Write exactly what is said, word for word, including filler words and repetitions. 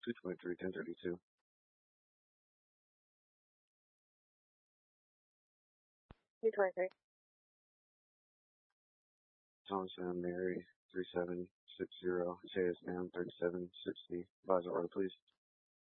two twenty-three, ten thirty-two. two twenty-three. Thompson Mary, three seven six zero, J S M thirty-seven sixty. Advise order, please.